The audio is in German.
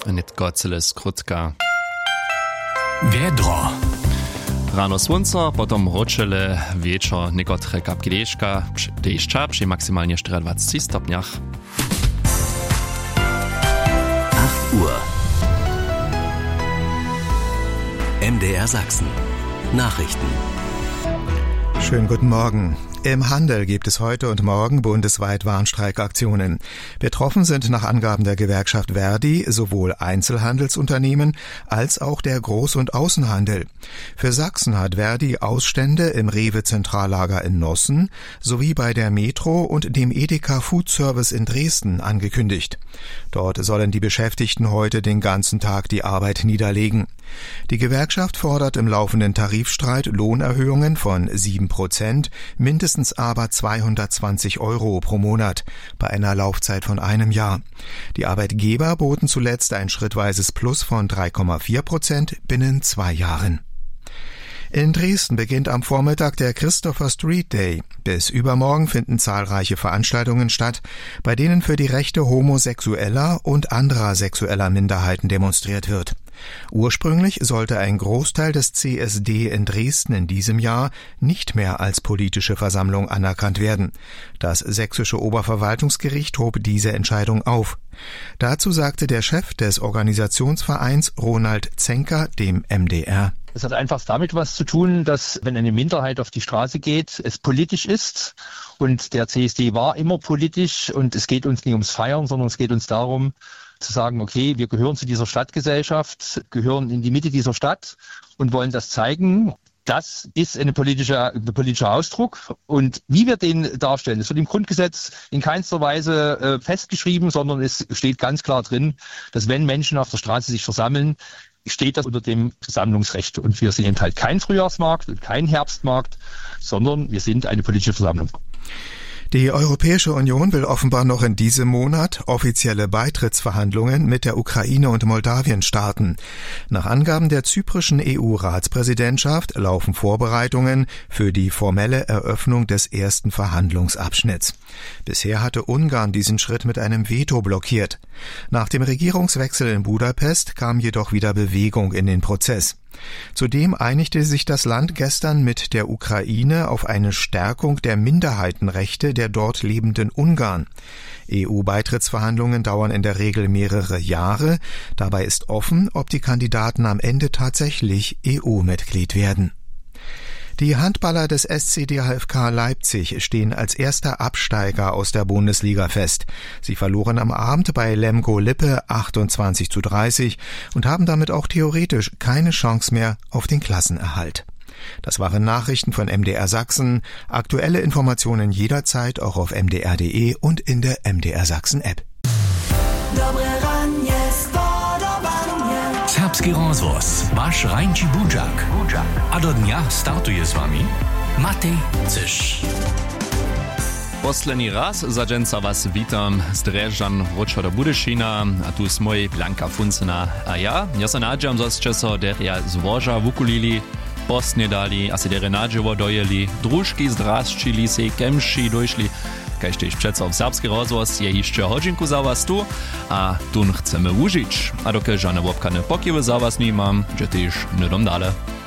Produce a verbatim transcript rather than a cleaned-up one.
Netko celé skrótka. Wiedro. Rano słońca, potem roczele, wieczór, niekotre kapki deszcza, deszcza przy maksymalnie dwadzieścia stopniach. acht Uhr. M D R Sachsen. Nachrichten. Schönen guten Morgen. Im Handel gibt es heute und morgen bundesweit Warnstreikaktionen. Betroffen sind nach Angaben der Gewerkschaft Verdi sowohl Einzelhandelsunternehmen als auch der Groß- und Außenhandel. Für Sachsen hat Verdi Ausstände im Rewe-Zentrallager in Nossen sowie bei der Metro und dem Edeka Food Service in Dresden angekündigt. Dort sollen die Beschäftigten heute den ganzen Tag die Arbeit niederlegen. Die Gewerkschaft fordert im laufenden Tarifstreit Lohnerhöhungen von sieben Prozent, mindestens aber zweihundertzwanzig Euro pro Monat, bei einer Laufzeit von einem Jahr. Die Arbeitgeber boten zuletzt ein schrittweises Plus von drei Komma vier Prozent binnen zwei Jahren. In Dresden beginnt am Vormittag der Christopher Street Day. Bis übermorgen finden zahlreiche Veranstaltungen statt, bei denen für die Rechte homosexueller und anderer sexueller Minderheiten demonstriert wird. Ursprünglich sollte ein Großteil des C S D in Dresden in diesem Jahr nicht mehr als politische Versammlung anerkannt werden. Das sächsische Oberverwaltungsgericht hob diese Entscheidung auf. Dazu sagte der Chef des Organisationsvereins Ronald Zenker dem M D R: Es hat einfach damit was zu tun, dass wenn eine Minderheit auf die Straße geht, es politisch ist. Und der C S D war immer politisch und es geht uns nicht ums Feiern, sondern es geht uns darum, zu sagen, okay, wir gehören zu dieser Stadtgesellschaft, gehören in die Mitte dieser Stadt und wollen das zeigen. Das ist eine politische, ein politischer Ausdruck. Und wie wir den darstellen, das wird im Grundgesetz in keinster Weise äh, festgeschrieben, sondern es steht ganz klar drin, dass wenn Menschen auf der Straße sich versammeln, steht das unter dem Versammlungsrecht. Und wir sind halt kein Frühjahrsmarkt und kein Herbstmarkt, sondern wir sind eine politische Versammlung. Die Europäische Union will offenbar noch in diesem Monat offizielle Beitrittsverhandlungen mit der Ukraine und Moldawien starten. Nach Angaben der zyprischen E U-Ratspräsidentschaft laufen Vorbereitungen für die formelle Eröffnung des ersten Verhandlungsabschnitts. Bisher hatte Ungarn diesen Schritt mit einem Veto blockiert. Nach dem Regierungswechsel in Budapest kam jedoch wieder Bewegung in den Prozess. Zudem einigte sich das Land gestern mit der Ukraine auf eine Stärkung der Minderheitenrechte der dort lebenden Ungarn. E U-Beitrittsverhandlungen dauern in der Regel mehrere Jahre. Dabei ist offen, ob die Kandidaten am Ende tatsächlich E U-Mitglied werden. Die Handballer des S C D H F K Leipzig stehen als erster Absteiger aus der Bundesliga fest. Sie verloren am Abend bei Lemgo Lippe achtundzwanzig zu dreißig und haben damit auch theoretisch keine Chance mehr auf den Klassenerhalt. Das waren Nachrichten von M D R Sachsen. Aktuelle Informationen jederzeit auch auf m d r punkt d e und in der M D R Sachsen App. Serbski rozvoz, waš Rajnči Budžak. A do dnia startuje s vami Matej Cyš. Posledný raz za dženca vás vítam z Drežan Ročo do Budešina a tu s mojej Blanka Funcena a ja. Ja sa nádžam, že ste sa deria zvoža vukulili, posnedali a si dere nádživo dojeli, družky zdrasčili si, kemši dojšli. Kaž tež přeco v Serbski rozvoz je ještě hodinku za vás tu a tun chceme užiť. A dokud žane wopkane pokiwy za vás mimam, že tež nedom dale.